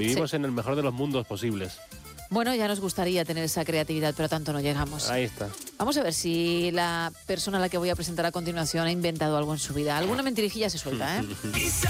Vivimos en el mejor de los mundos posibles. Bueno, ya nos gustaría tener esa creatividad, pero tanto no llegamos. Ahí está. Vamos a ver si la persona a la que voy a presentar a continuación ha inventado algo en su vida. Alguna mentirijilla se suelta, ¿eh?